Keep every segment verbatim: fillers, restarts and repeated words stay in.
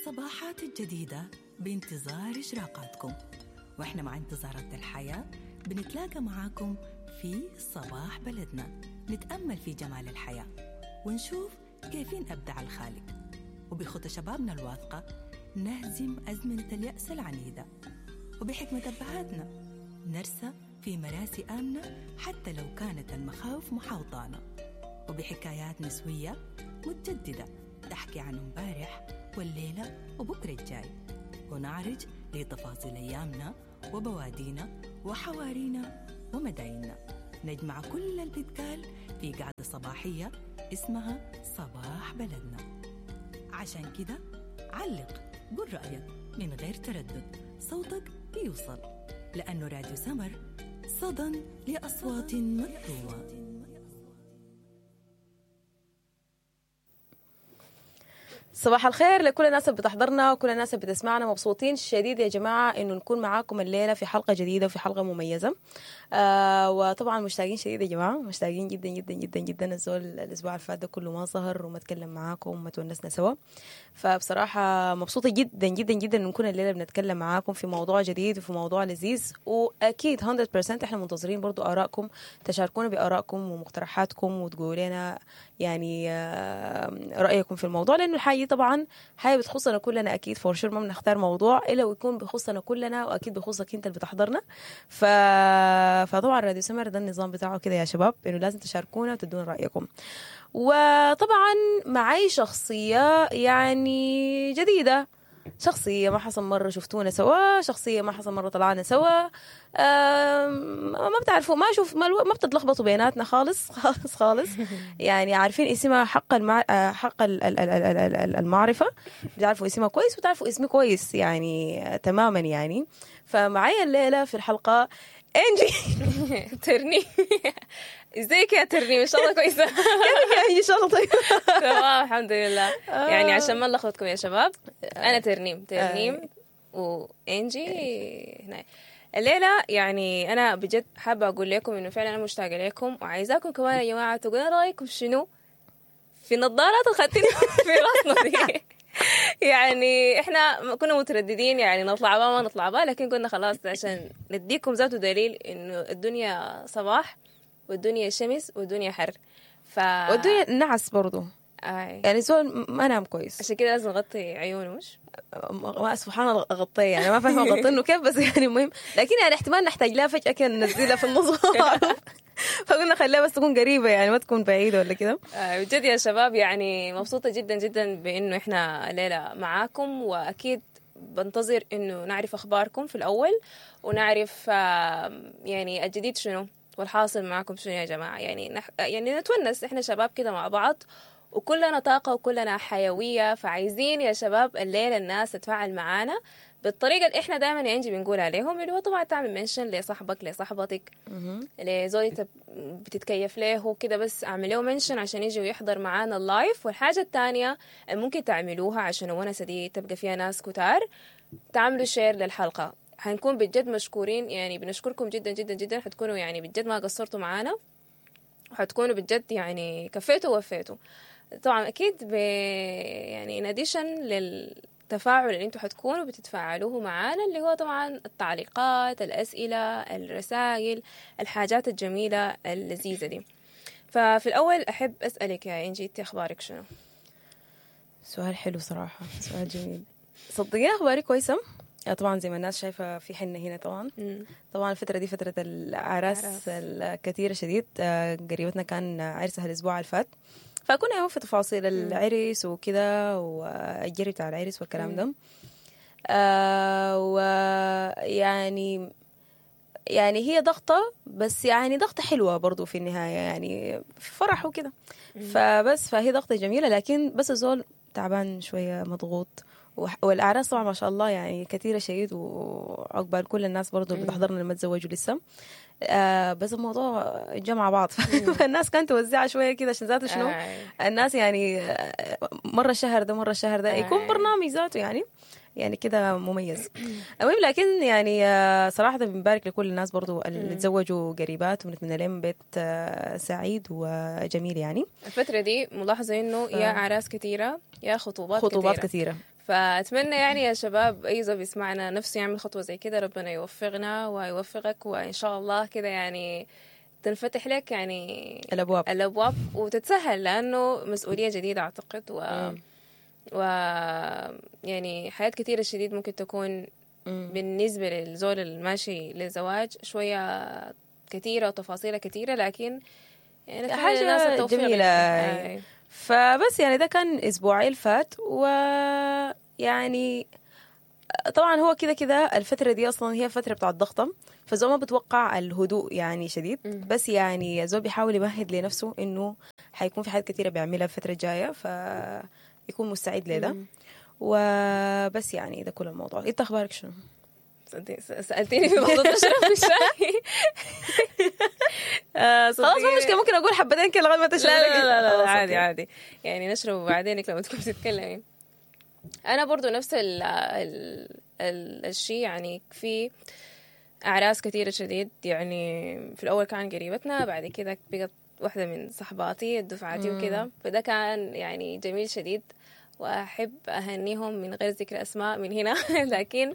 الصباحات الجديدة بانتظار إشراقاتكم، وإحنا مع انتظارات الحياة بنتلاقى معاكم في صباح بلدنا، نتأمل في جمال الحياة ونشوف كيفين أبدع الخالق، وبخطى شبابنا الواثقة نهزم أزمنة اليأس العنيدة، وبحكمة أبهاتنا نرسى في مراسي آمنة حتى لو كانت المخاوف محاوطانا، وبحكايات نسوية متجددة تحكي عن امبارح والليلة وبكرة الجاي، ونعرج لتفاصيل أيامنا وبوادينا وحوارينا ومدايننا، نجمع كل اللي بيتقال في قعدة صباحية اسمها صباح بلدنا. عشان كده علق، قل رأيك من غير تردد، صوتك بيوصل، لأنه راديو سمر صدى لأصوات مكتومة. صباح الخير لكل الناس اللي بتحضرنا وكل الناس اللي بتسمعنا. مبسوطين شديد يا جماعة إنه نكون معاكم الليلة في حلقة جديدة وفي حلقة مميزة. آه وطبعا مشتاقين شديد يا جماعة، مشتاقين جدا جدا جدا جدا. الزول الأسبوع الفات ده كله ما ظهر وما تكلم معاكم وما تونسنا سوا، فبصراحة مبسوطة جدا جدا جدا إن نكون الليلة بنتكلم معاكم في موضوع جديد وفي موضوع لذيذ، وأكيد مية بالمية إحنا منتظرين برضو آرائكم، تشاركونا بآرائكم ومقترحاتكم وتقولوا لنا يعني رأيكم في الموضوع، لأنه الحاجة طبعا حاجة بتخصنا كلنا أكيد. فور شور ما بنختار موضوع إلا ويكون بخصنا كلنا، وأكيد بخصك أنت اللي بتحضرنا. ف... فطبعا راديو سمر ده النظام بتاعه كده يا شباب، إنه لازم تشاركونا وتدون رأيكم. وطبعا معي شخصية يعني جديدة، شخصية ما حصل مرة شفتونا سوا، شخصية ما حصل مرة طلعنا سوا، ما بتعرفوا، ما شوف ما, ما بتتلخبطوا بيناتنا خالص خالص خالص. يعني عارفين اسمها حق المع... حق المعرفة، بتعرفوا اسمها كويس وتعرفوا اسمي كويس يعني تماما يعني. فمعي الليلة في الحلقة انجي ترني. ازيك يا ترني؟ ما شاء الله كويسه. كيفك يا انجي؟ ان شاء الله طيب. تمام الحمد لله. يعني عشان ما نلخبطكم يا شباب، انا ترنيم ترنيم وانجي هنا الليله. يعني انا بجد حابه اقول لكم انه فعلا انا مشتاقه لكم، وعايزاكم كمان يا جماعه تقولوا رايكم شنو في النظارات اللي خدتينها في راسنا دي. يعني احنا كنا مترددين يعني نطلع بها ما نطلع بها، لكن قلنا خلاص عشان نديكم ذاته دليل انه الدنيا صباح والدنيا شمس والدنيا حر، ف والدنيا نعس برضو. آي. يعني زول ما نام كويس، عشان كده لازم نغطي عيونه. مش ما سبحان الله اغطيه يعني ما فاهمه اغطي انه كيف، بس يعني المهم. لكن يعني احتمال نحتاج لها فجاه كده ننزلها في النص. فقلنا خليها بس تكون قريبه يعني ما تكون بعيده ولا كده. آه بجد يا شباب يعني مبسوطه جدا جدا بانه احنا الليله معاكم، واكيد بنتظر انه نعرف اخباركم في الاول، ونعرف آه يعني الجديد شنو والحاصل معاكم شنو يا جماعه. يعني نح... يعني نتونس احنا شباب كده مع بعض، وكلنا طاقه وكلنا حيويه. فعايزين يا شباب الليله الناس تتفاعل معانا بالطريقه اللي احنا دايما ينجي بنقول عليهم، اللي هو طبعا تعمل منشن لصاحبك لصاحبتك لزوجي بتتكيف له كده، بس اعملوا منشن عشان يجي ويحضر معانا اللايف. والحاجه الثانيه ممكن تعملوها عشان الونسه دي تبقى فيها ناس كتار، تعملوا شير للحلقه. هنكون بجد مشكورين، يعني بنشكركم جدا جدا جدا. حتكونوا يعني بجد ما قصرتوا معانا، وحتكونوا بجد يعني كفيتوا ووفيتوا. طبعا اكيد ب يعني in addition للتفاعل اللي انتوا حتكونوا بتتفاعلوه معانا، اللي هو طبعا التعليقات، الاسئله، الرسائل، الحاجات الجميله اللذيذه دي. ففي الاول احب اسالك يا انجي، انت اخبارك شنو؟ سؤال حلو صراحه، سؤال جميل. صدقيني اخباري كويسه طبعا، زي ما الناس شايفه في حنه هنا طبعا. مم. طبعا الفتره دي فتره الاعراس الكثيره شديد. قريبتنا كان عرسها الاسبوع اللي فات، فكنا يوم في تفاصيل العرس وكده والجري بتاع العرس والكلام ده. آه ويعني يعني هي ضغطة، بس يعني ضغطة حلوة برضو في النهاية، يعني فرح وكده. فبس فهي ضغطة جميلة، لكن بس الزول تعبان شوية مضغوط. والأعراس طبعا ما شاء الله يعني كثيرة شديد، وعقبال كل الناس برضو اللي بتحضرنا لما تزوجوا لسه. آه بس الموضوع جمع بعض. فالناس كانت توزعها شوية كده عشان ذاته شنو الناس يعني مرة الشهر ده مرة الشهر ده يكون برنامج ذاته يعني يعني كده مميز. المهم لكن يعني صراحة بنبارك لكل الناس برضو اللي تزوجوا قريبات، ونتمنى لهم بيت سعيد وجميل. يعني الفترة دي ملاحظة إنه ف... يا أعراس كثيرة يا خطوبات, خطوبات كثيرة. كثيرة فأتمنى يعني يا شباب أي زول بيسمعنا نفسه يعمل خطوة زي كده، ربنا يوفقنا ويوفقك، وإن شاء الله كده يعني تنفتح لك يعني الأبواب الأبواب وتتسهل، لأنه مسؤولية جديدة أعتقد. و, و يعني حياة كثيرة الشديد ممكن تكون مم. بالنسبة للزول الماشي للزواج شوية كثيرة وتفاصيلها كثيرة، لكن يعني حاجة جميلة يعني. فبس يعني ده كان أسبوعي الفات، ويعني طبعا هو كده كده الفترة دي أصلا هي فترة بتاعت ضغطة، فزول ما بتوقع الهدوء يعني شديد، بس يعني زول بيحاول يمهد لنفسه إنه حيكون في حاجات كتيرة بيعملها الفترة الجاية، فيكون مستعد لده. وبس يعني ده كل الموضوع. إنت أخبارك شنو؟ سألتيني في موضوع تشرب الشاي. خلاص ما مشكلة، ممكن أقول حبتين كده لغاية ما تشرب. لا لا لا, لا عادي عادي يعني نشرب بعدين لما تكون تتكلمين. أنا برضو نفس ال ال ال الشيء، يعني في أعراس كثيرة شديد. يعني في الأول كان قريبتنا، بعد كده بقت واحدة من صحباتي الدفعاتي وكده، فده كان يعني جميل شديد، وأحب أهنيهم من غير ذكر أسماء من هنا. لكن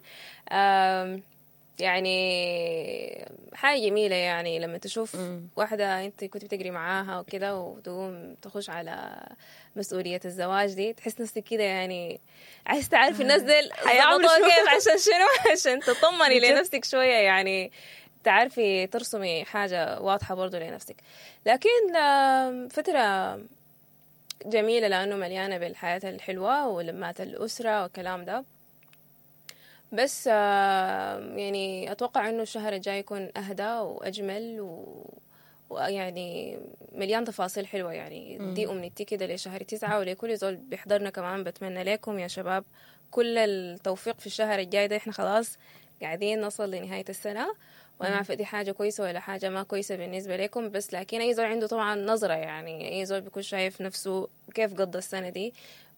يعني حاجة جميلة يعني لما تشوف م. واحدة أنت كنت بتجري معاها وكده وتقوم تخش على مسؤولية الزواج دي، تحس نفسك كده يعني عايز تعرف الناس دي هيعملوا كيف عشان شنو، عشان تطمني لنفسك شوية، يعني تعرفي ترسمي حاجة واضحة برضو لنفسك. لكن فترة جميلة لأنه مليانة بالحياة الحلوة ولمات الأسرة والكلام ده. بس يعني أتوقع أنه الشهر الجاي يكون أهدى وأجمل و... ويعني مليان تفاصيل حلوة. يعني دي أمنيتي كده لشهر تسعة، ولكل زول بيحضرنا كمان بتمنى لكم يا شباب كل التوفيق في الشهر الجاي ده. إحنا خلاص قاعدين نصل لنهاية السنة، وأنا ما دي حاجة كويسة ولا حاجة ما كويسة بالنسبة لكم، بس لكن أي زول عنده طبعا نظرة، يعني أي زول بيكون شايف نفسه كيف قضى السنة دي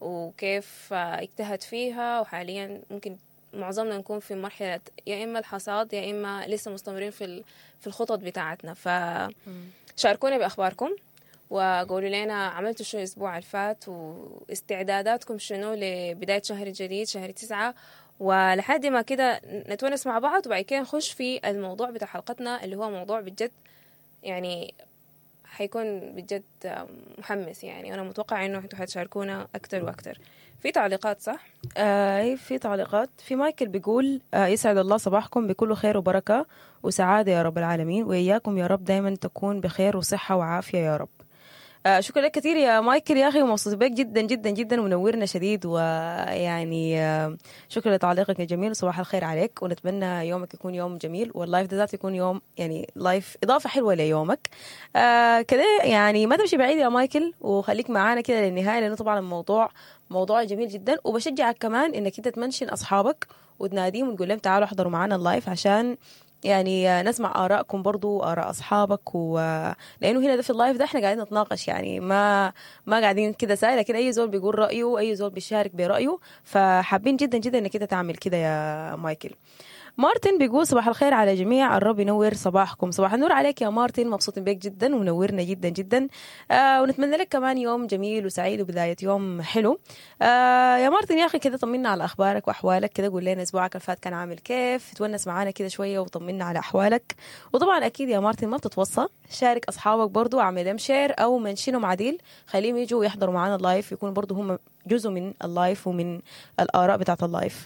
وكيف اجتهد فيها، وحاليا ممكن معظمنا نكون في مرحلة يا إما الحصاد يا إما لسه مستمرين في في الخطط بتاعتنا. فشاركونا بأخباركم وقولوا لنا عملتوا شو الأسبوع الفات، واستعداداتكم شنو لبداية شهر جديد شهر تسعة، ولحد ما كده نتونس مع بعض، وبعد كده نخش في الموضوع بتاع حلقتنا اللي هو موضوع بجد يعني حيكون بجد محمس يعني، وأنا متوقع إنه أنتوا حتشاركونا أكتر وأكتر. في تعليقات صح؟ آه في تعليقات. في مايكل بيقول آه يسعد الله صباحكم بكل خير وبركة وسعادة يا رب العالمين، وإياكم يا رب دايما تكون بخير وصحة وعافية يا رب. آه شكرا لك كثير يا مايكل يا أخي، ومبسوط بك جدا جدا جدا ومنورنا شديد، ويعني آه شكرا لتعليقك الجميل، وصباح الخير عليك، ونتمنى يومك يكون يوم جميل، واللايف ده ذات يكون يوم يعني لايف إضافة حلوة ليومك. آه كده يعني ما تمشي بعيد يا مايكل، وخليك معانا كده للنهاية، لأنه طبعا الموضوع موضوع جميل جدا، وبشجعك كمان إنك أنت تمنشن أصحابك وتناديهم وتقول لهم تعالوا احضروا معنا اللايف، عشان يعني نسمع آراءكم برضو آراء أصحابك، ولأنه هنا ده في اللايف ده احنا قاعدين نتناقش، يعني ما ما قاعدين كده ساي، لكن أي زول بيقول رأيه، أي زول بيشارك برأيه، فحابين جدا جدا إنك أنت تعمل كده يا مايكل. مارتن بيقول صباح الخير على جميع، الرب ينور صباحكم. صباح النور عليك يا مارتن، مبسوطين بك جدا ومنورنا جدا جدا. آه ونتمنى لك كمان يوم جميل وسعيد وبداية يوم حلو. آه يا مارتن يا أخي كده طمنا على أخبارك وأحوالك، كده قول لنا أسبوعك الفات كان عامل كيف، تونس معانا كده شوية وطمنا على أحوالك. وطبعا أكيد يا مارتن ما بتتوصى، شارك أصحابك برضو، اعمل لهم شير أو منشنهم عديل، خليهم يجوا يحضروا معانا اللايف، يكون برضو هم جزء من اللايف ومن الآراء بتاعت اللايف.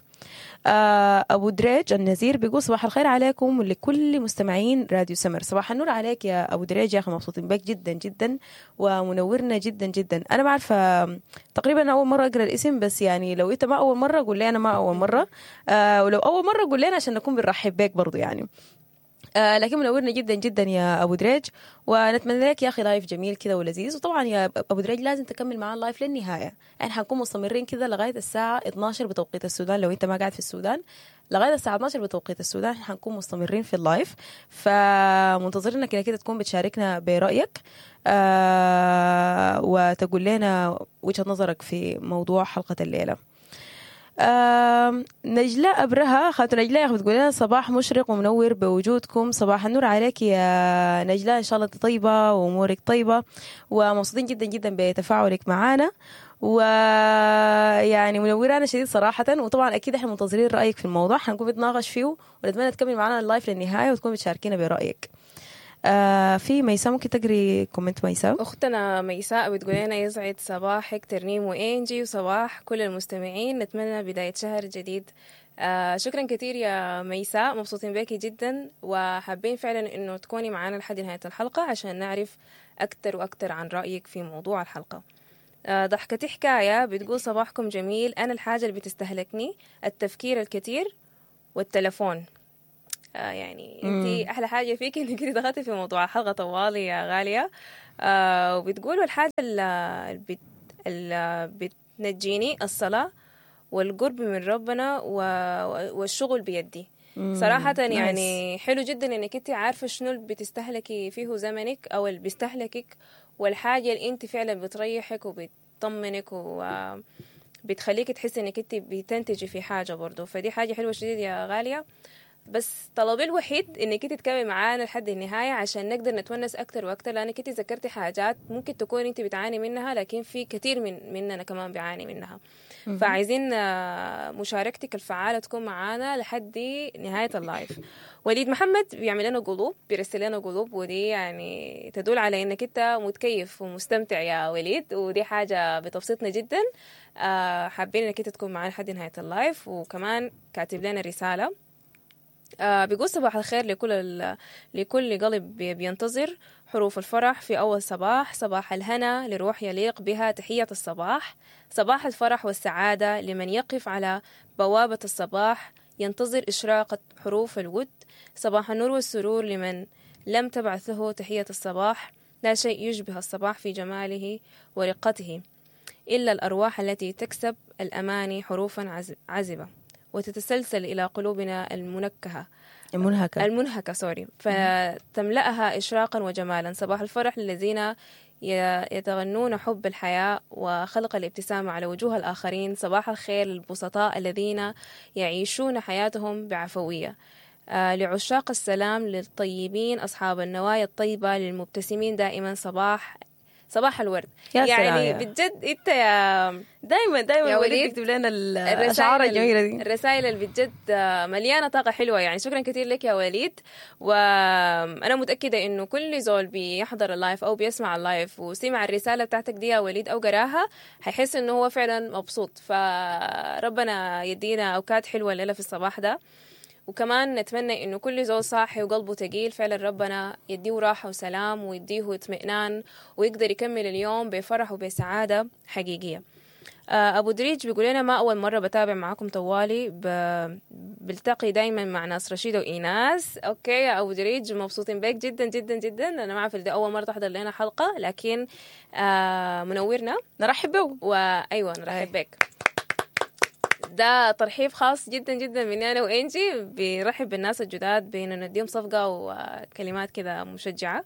أبو دريج النزير بيقول صباح الخير عليكم ولكل مستمعين راديو سمر. صباح النور عليك يا أبو دريج يا أخي، مبسوطين بك جدا جدا ومنورنا جدا جدا. أنا بعرف تقريبا أول مرة أقرأ الاسم، بس يعني لو أنت ما أول مرة قول لي أنا ما أول مرة، أه ولو أول مرة قول لنا عشان نكون بنرحب بك برضو يعني. آه لكن منورنا جدا جدا يا أبو دريج، ونتمنى لك يا أخي لايف جميل كده ولذيذ. وطبعا يا أبو دريج لازم تكمل معنا اللايف للنهاية، يعني حنكون مستمرين كده لغاية الساعة اثناشر بتوقيت السودان، لو أنت ما قاعد في السودان لغاية الساعة اثناشر بتوقيت السودان حنكون مستمرين في اللايف، فمنتظرين كده كده تكون بتشاركنا برأيك آه وتقول لنا وجهة نظرك في موضوع حلقة الليلة. آه نجلاء أبرهة خاتون نجلاء بتقول لنا صباح مشرق ومنور بوجودكم. صباح النور عليك يا نجلاء، إن شاء الله طيبة وأمورك طيبة، ومبسوطين جدا جدا بتفاعلك معنا. ويعني منورانا شديد صراحة. وطبعا أكيد إحنا منتظرين رأيك في الموضوع، حنكون بنتناقش فيه ونتمنى تكمل معنا اللايف للنهاية وتكون بتشاركينا برأيك. آه في ميساء، ممكن تقري كومنت ميساء؟ أختنا ميساء بتقول لنا يسعد صباحك ترنيم وإنجي وصباح كل المستمعين، نتمنى بداية شهر جديد. آه شكرا كثير يا ميساء، مبسوطين بيكي جدا وحابين فعلا إنه تكوني معنا لحد نهاية الحلقة عشان نعرف أكتر وأكتر عن رأيك في موضوع الحلقة. آه ضحكتي حكاية بتقول صباحكم جميل، أنا الحاجة اللي بتستهلكني التفكير الكثير والتلفون. آه يعني انت احلى حاجه فيك انك انت دخلتي في موضوع الحلقه طوالي يا غاليه. آه وبتقولوا الحاجه اللي بت... اللي بتنجيني الصلاه والقرب من ربنا و... والشغل بيدي. صراحه يعني حلو جدا انك انت عارفه شنو اللي بتستهلكي فيه زمنك او اللي بيستهلكك، والحاجه اللي انت فعلا بتريحك وبتطمنك و بتخليك تحسي انك انت بتنتجي في حاجه برضه. فدي حاجه حلوه شديد يا غاليه. بس طلبي الوحيد انك انت تكملي معانا لحد النهايه عشان نقدر نتونس اكتر واكتر، لانك انت ذكرتي حاجات ممكن تكون انت بتعاني منها لكن في كثير من مننا كمان بيعاني منها. م- فعايزين مشاركتك الفعاله تكون معانا لحد نهايه اللايف. وليد محمد بيعمل لنا قلوب، بيرسل لنا قلوب، ودي يعني تدل على انك انت متكيف ومستمتع يا وليد، ودي حاجه بتبسطنا جدا. حابين انك انت تكون معانا لحد نهايه اللايف. وكمان كاتب لنا رساله آه بيقول صباح الخير لكل لكل قلب بينتظر حروف الفرح في أول صباح، صباح الهنا لروح يليق بها تحية الصباح، صباح الفرح والسعادة لمن يقف على بوابة الصباح ينتظر إشراقة حروف الود، صباح النور والسرور لمن لم تبعث له تحية الصباح، لا شيء يشبه الصباح في جماله ورقته إلا الأرواح التي تكسب الأماني حروفا عذبة وتتسلسل إلى قلوبنا المنكهة المنهكة المنهكة سوري فتملأها إشراقا وجمالا. صباح الفرح للذين يتغنون حب الحياة وخلق الابتسامة على وجوه الآخرين، صباح الخير للبسطاء الذين يعيشون حياتهم بعفوية، آه لعشاق السلام للطيبين أصحاب النوايا الطيبة للمبتسمين دائما صباح صباح الورد. يا يعني بجد انت يا دايما دايما يا وليد تكتب لنا الاشعار الجميله دي، الرسائل اللي بجد مليانه طاقه حلوه. يعني شكرا كثير لك يا وليد. وانا متاكده انه كل زول بيحضر اللايف او بيسمع اللايف وسمع الرساله بتاعتك دي يا وليد او قراها هيحس انه هو فعلا مبسوط. فربنا يدينا اوقات حلوه الليله في الصباح ده. وكمان نتمنى إنه كل زول صاحي وقلبه تقيل فعلا ربنا يديه راحة وسلام ويديه اطمئنان ويقدر يكمل اليوم بفرح وبسعادة حقيقية. أبو دريج بيقول لنا ما أول مرة بتابع معاكم طوالي، ب... بلتقي دايما مع ناس رشيدة وإيناس. أوكي يا أبو دريج، مبسوطين بك جدا جدا جدا. أنا ما أعرف دي أول مرة تحضر لنا حلقة لكن آه منورنا، نرحب به. وأيوة نرحب بك. ده ترحيب خاص جدا جدا مني أنا وإنجي، بيرحب بالناس الجداد بأنه نديهم صفقة وكلمات كذا مشجعة.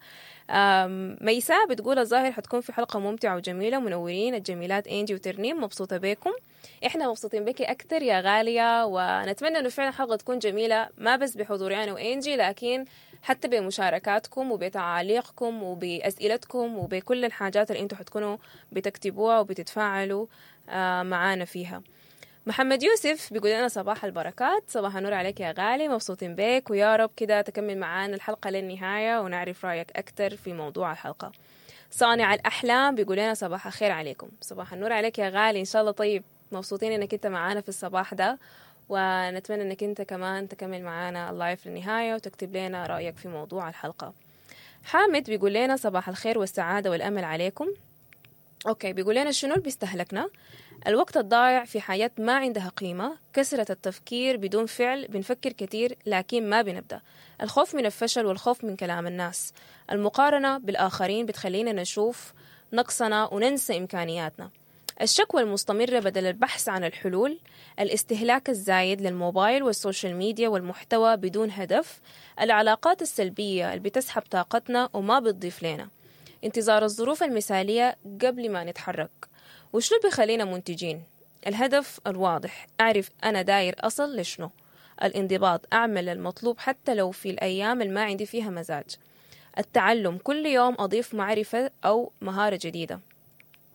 ميساء بتقول الظاهر حتكون في حلقة ممتعة وجميلة، منورين الجميلات إنجي وترنيم، مبسوطة بكم. إحنا مبسوطين بكي أكتر يا غالية، ونتمنى أنه فعلا حلقة تكون جميلة ما بس بحضوري أنا وإنجي لكن حتى بمشاركاتكم وبتعاليقكم وبأسئلتكم وبكل الحاجات اللي أنتوا حتكونوا بتكتبوها وبتتفاعلوا معانا فيها. محمد يوسف بيقول لنا صباح البركات، صباح النور عليك يا غالي، مبسوطين بك ويا رب كده تكمل معانا الحلقة للنهاية ونعرف رأيك أكتر في موضوع الحلقة. صانع الأحلام بيقول لنا صباح الخير عليكم. صباح النور عليك يا غالي، إن شاء الله طيب، مبسوطين إنك أنت معانا في الصباح ده، ونتمنى إنك أنت كمان تكمل معانا اللايف للنهاية وتكتب لنا رأيك في موضوع الحلقة. حامد بيقول لنا صباح الخير والسعادة والأمل عليكم. أوكي، بيقول لنا شنو اللي بيستهلكنا؟ الوقت الضائع في حياة ما عندها قيمة، كثرة التفكير بدون فعل، بنفكر كتير لكن ما بنبدأ، الخوف من الفشل والخوف من كلام الناس، المقارنة بالآخرين بتخلينا نشوف نقصنا وننسى إمكانياتنا، الشكوى المستمرة بدل البحث عن الحلول، الاستهلاك الزايد للموبايل والسوشيال ميديا والمحتوى بدون هدف، العلاقات السلبية اللي بتسحب طاقتنا وما بتضيف لنا، انتظار الظروف المثالية قبل ما نتحرك. وشنو بيخلينا منتجين؟ الهدف الواضح، أعرف أنا داير أصل لشنو، الانضباط، أعمل المطلوب حتى لو في الأيام اللي ما عندي فيها مزاج، التعلم، كل يوم أضيف معرفة أو مهارة جديدة.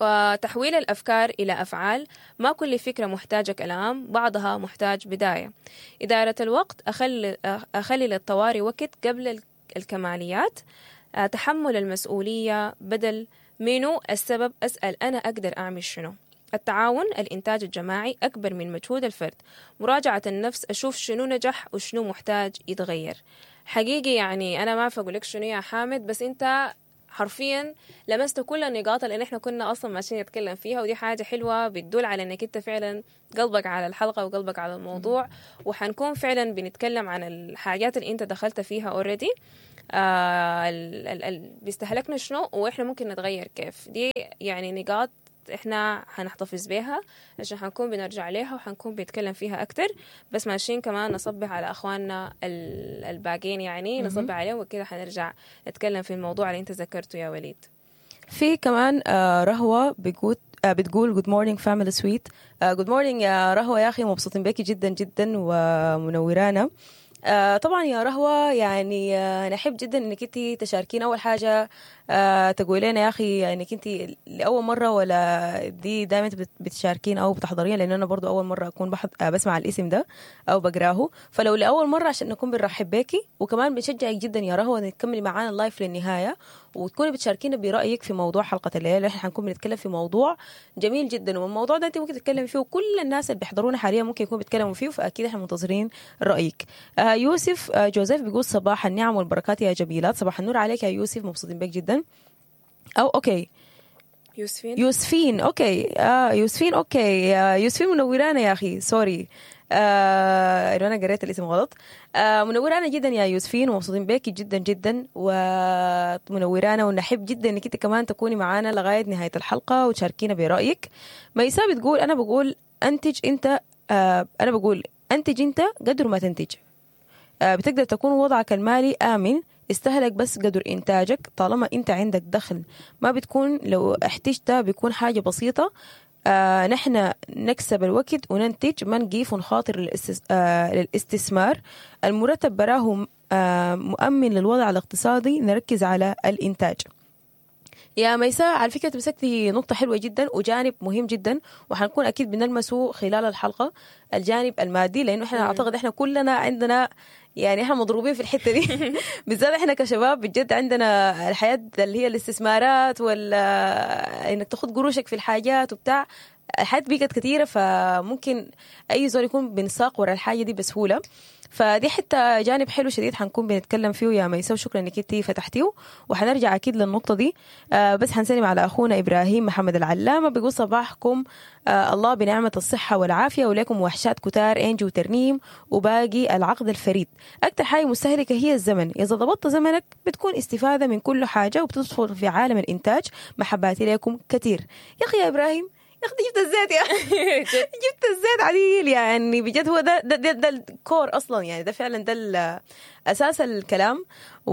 وتحويل الأفكار إلى أفعال. ما كل فكرة محتاجة كلام، بعضها محتاج بداية. إدارة الوقت، أخلي, أخلي للطوارئ وقت قبل الكماليات. تحمل المسؤولية بدل منو السبب، أسأل أنا أقدر أعمل شنو. التعاون، الإنتاج الجماعي أكبر من مجهود الفرد. مراجعة النفس، أشوف شنو نجح وشنو محتاج يتغير. حقيقي يعني أنا ما أعرف أقول لك شنو يا حامد، بس أنت حرفيا لمست كل النقاط اللي احنا كنا اصلا ماشيين نتكلم فيها، ودي حاجه حلوه بتدل على انك انت فعلا قلبك على الحلقه وقلبك على الموضوع. وحنكون فعلا بنتكلم عن الحاجات اللي انت دخلت فيها اوريدي، آه بيستهلكنا شنو واحنا ممكن نتغير كيف. دي يعني نقاط احنا حنحتفظ بيها عشان حنكون بنرجع لها وحنكون بنتكلم فيها اكتر. بس ماشيين كمان نصبح على اخواننا الباقين، يعني نصبح عليهم وكده حنرجع نتكلم في الموضوع اللي انت ذكرته يا وليد. في كمان آه رهوة بتقول آه بتقول good morning family sweet. آه good morning يا رهوة، يا أخي مبسوطين بيكي جدا جدا ومنورانا. آه طبعا يا رهوة، يعني آه نحب جدا انك انت تشاركين. اول حاجة آه تقولين يا اخي انك انت لاول مرة ولا دي دائما بتشاركين او بتحضرين، لان انا برضو اول مرة اكون بحض... آه بسمع الاسم ده او بقراه. فلو لاول مرة عشان نكون بنرحب بيكي، وكمان بنشجعك جدا يا رهوة انك تكملي معانا اللايف للنهاية وتكوني بتشاركينا برأيك في موضوع حلقة الليلة. احنا حنكون بنتكلم في موضوع جميل جدا، والموضوع ده انت ممكن تتكلمي فيه وكل الناس اللي بيحضرونا حاليا ممكن يكونوا بيتكلموا فيه، فاكيد احنا منتظرين رأيك. آه يوسف آه جوزيف بيقول صباح النعم والبركات يا جميلات. صباح النور عليك يا يوسف، مبسوطين بك جدا. او اوكي يوسفين يوسفين اوكي اه يوسفين اوكي آه يوسفين منورانا يا اخي، سوري آه انا قريت الاسم غلط. آه منورانا جدا يا يوسفين، ومبسوطين بك جدا جدا ومنورانا، ونحب جدا انك انت كمان تكوني معانا لغايه نهايه الحلقه وتشاركينا برايك. ميساء بتقول انا بقول انتج انت آه انا بقول انتج انت قدر ما تنتج. آه بتقدر تكون وضعك المالي آمن، استهلك بس قدر إنتاجك. طالما أنت عندك دخل ما بتكون، لو احتجت بيكون حاجة بسيطة. آه نحن نكسب الوقت وننتج، ما نقيف ونخاطر للاستس... آه للاستثمار. المرتب براه آه مؤمن للوضع الاقتصادي، نركز على الإنتاج. يا ميساء، على فكرة مسكتي نقطة حلوة جدا وجانب مهم جدا، وحنكون أكيد بنلمسه خلال الحلقة، الجانب المادي، لأنه إحنا أعتقد إحنا كلنا عندنا يعني إحنا مضروبين في الحتة دي بالذات إحنا كشباب بجد عندنا الحياة اللي هي الاستثمارات ولا إنك تاخد قروشك في الحاجات وبتاع. الحياة بقت كثيرة، فممكن أي زول يكون بنساق ورا الحاجة دي بسهولة. فدي حتى جانب حلو شديد حنكون بنتكلم فيه يا ميساء، وشكرا انك انتي فتحتيه، وحنرجع اكيد للنقطه دي. آه بس حنسلم على اخونا ابراهيم محمد العلامه، بيقول صباحكم آه الله بنعمه الصحه والعافيه، ولكم وحشات كتار انجي وترنيم وباقي العقد الفريد. اكتر حاجه مستهلكه هي الزمن، اذا ضبطت زمنك بتكون استفاده من كل حاجه وبتدخل في عالم الانتاج. محباتي لكم كثير. يا اخي يا ابراهيم، يا اخي جبت الزيت يا جبت الزيت عديل، يعني بجد هو ده ده, ده, ده الكور اصلا، يعني ده فعلا ده اساس الكلام،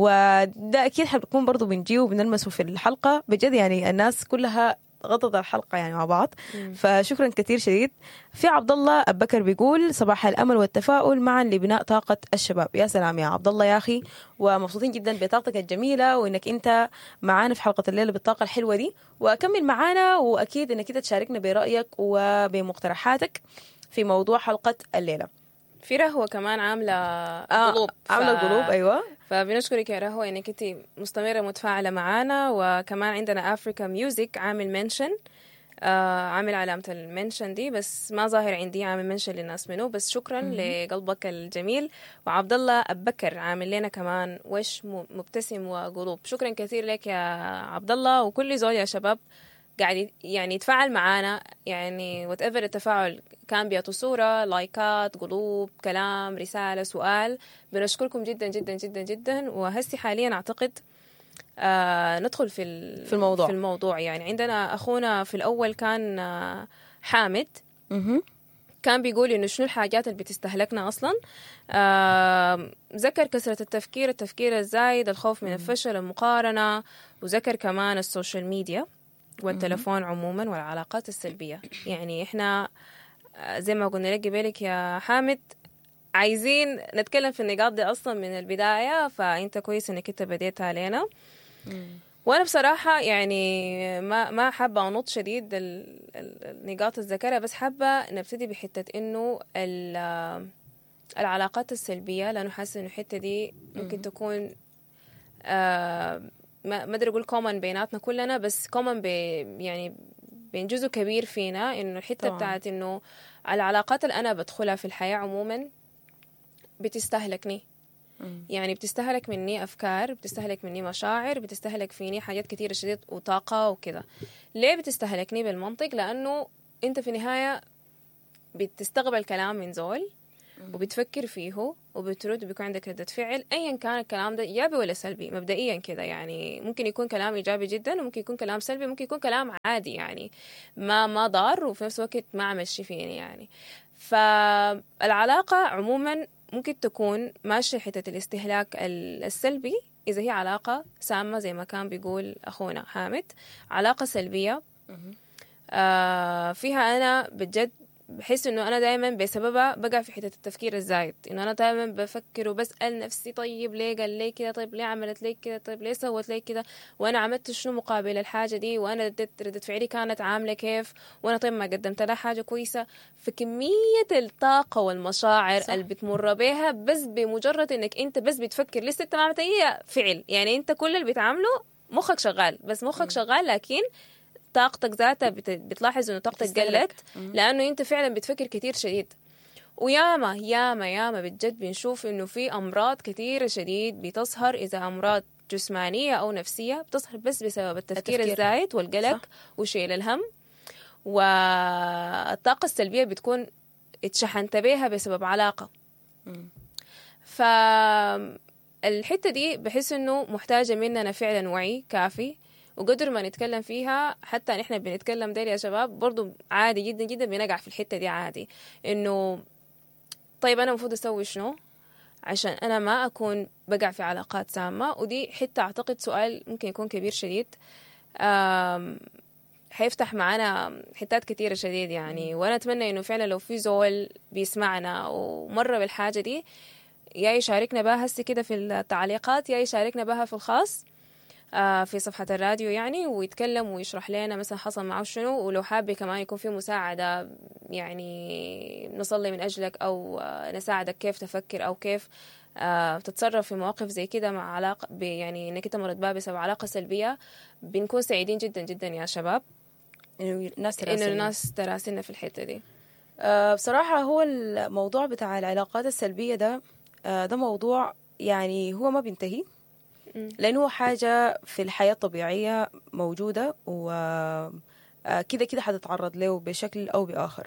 وده اكيد حنكون برضو بنجيه وبنلمسه في الحلقه. بجد يعني الناس كلها غطت الحلقه يعني مع بعض، فشكرا كثير شديد. في عبد الله ابو بكر بيقول صباح الامل والتفاؤل معا لبناء طاقه الشباب. يا سلام يا عبد الله يا اخي، ومبسوطين جدا بطاقتك الجميله وانك انت معانا في حلقه الليله بالطاقه الحلوه دي. واكمل معانا، واكيد انك انت تشاركنا برايك وبمقترحاتك في موضوع حلقه الليله. في رهوة كمان عاملة آه قلوب عاملة ف... قلوب أيوة. فبنشكرك يا رهوة إنك أنت مستمرة متفاعلة معانا. وكمان عندنا أفريكا ميوزك عامل منشن، آه عامل علامة المنشن دي، بس ما ظاهر عندي عامل منشن للناس منه، بس شكرا م- لقلبك الجميل. وعبد الله أبو بكر عامل لنا كمان وش مبتسم وقلوب. شكرا كثير لك يا عبد الله، وكل زول يا شباب قاعد يعني يتفاعل معانا، يعني whatever التفاعل كان بيعطوا صورة، لايكات، قلوب، كلام، رسالة، سؤال. بنشكركم جدا جدا جدا جدا. وهسي حاليا أعتقد آه ندخل في في الموضوع في الموضوع يعني عندنا أخونا في الأول كان آه حامد م- كان بيقول إنه شنو الحاجات اللي بتستهلكنا أصلا. آه ذكر كثرة التفكير التفكير الزايد، الخوف من الفشل، المقارنة، وذكر كمان السوشيال ميديا والتلفون عموما والعلاقات السلبية. يعني إحنا زي ما قلنا لك قبلك يا حامد عايزين نتكلم في النقاط دي أصلا من البداية، فأنت كويس إنك أنت بديتها علينا. وانا بصراحه يعني ما ما حابه انط شديد ال- ال- النقاط الذكرى، بس حابه نبتدي بحته انه ال- العلاقات السلبيه، لانه حاسه انه الحته دي ممكن تكون آه ما ما ادري اقول كومن بيناتنا كلنا، بس كومن يعني بين جزء كبير فينا، انه الحته طبعاً. بتاعت انه العلاقات اللي انا بدخلها في الحياه عموما بتستهلكني. يعني بتستهلك مني أفكار، بتستهلك مني مشاعر، بتستهلك فيني حاجات كتيرة شديد وطاقة وكده. ليه بتستهلكني بالمنطق؟ لأنه أنت في النهاية بتستقبل كلام من زول وبتفكر فيه وبترد، بيكون عندك ردة فعل أيا كان الكلام ده إيجابي ولا سلبي مبدئيا كده. يعني ممكن يكون كلام إيجابي جدا وممكن يكون كلام سلبي، ممكن يكون كلام عادي يعني ما ما ضار وفي نفس الوقت ما عمل شي فيني يعني. فالعلاقة عموما ممكن تكون ماشية حتة الاستهلاك السلبي إذا هي علاقة سامة زي ما كان بيقول أخونا حامد، علاقة سلبية آه فيها أنا بجد بحس إنه أنا دائما بسببها بقع في حتة التفكير الزايد، إنه أنا دائما بفكر وبسأل نفسي طيب ليه قال لي كده، طيب ليه عملت لي كده، طيب ليه سوت لي كده، وأنا عملت شنو مقابل الحاجة دي، وأنا ردت ردة فعلي كانت عاملة كيف، وأنا طيب ما قدمت لها حاجة كويسة. فكمية الطاقة والمشاعر صح. اللي بتمر بها بس بمجرد إنك أنت بس بتفكر لسه أنت ما عملت أي فعل. يعني أنت كل اللي بتعمله مخك شغال، بس مخك م. شغال لكن طاقتك ذاتها بتلاحظ انه طاقتك قلت لانه انت فعلا بتفكر كتير شديد. وياما ياما ياما بجد بنشوف انه في امراض كتيرة شديد بتظهر، اذا امراض جسمانية او نفسية بتظهر بس بسبب التفكير, التفكير. الزايد والقلق صح. وشيل الهم. والطاقة السلبية بتكون اتشحنت بيها بسبب علاقة. فالحتة دي بحس انه محتاجة مننا فعلا وعي كافي، وقدر ما نتكلم فيها. حتى نحن بنتكلم ديل يا شباب برضو عادي جدا جدا بنقع في الحتة دي عادي، انه طيب انا المفروض اسوي شنو عشان انا ما اكون بقع في علاقات سامة. ودي حتى اعتقد سؤال ممكن يكون كبير شديد، حيفتح معنا حتات كتيرة شديد يعني. وانا اتمنى انه فعلا لو في زول بيسمعنا ومر بالحاجة دي، يا يشاركنا بها هسي كده في التعليقات، يا يشاركنا بها في الخاص في صفحة الراديو يعني، ويتكلم ويشرح لنا مثلا حصل معه شنو. ولو حابة كمان يكون في مساعدة يعني نصلي من أجلك أو نساعدك كيف تفكر أو كيف تتصرف في مواقف زي كده مع علاقة يعني إنك أنت مرت بها بسبب علاقة سلبية، بنكون سعيدين جدا جدا يا شباب إنه الناس تراسلنا إنه الناس تراسلنا في الحتة دي. أه بصراحة هو الموضوع بتاع العلاقات السلبية ده أه ده موضوع يعني هو ما بينتهي، لأنه هو حاجة في الحياة الطبيعية موجودة وكده كده حتتعرض له بشكل أو بآخر.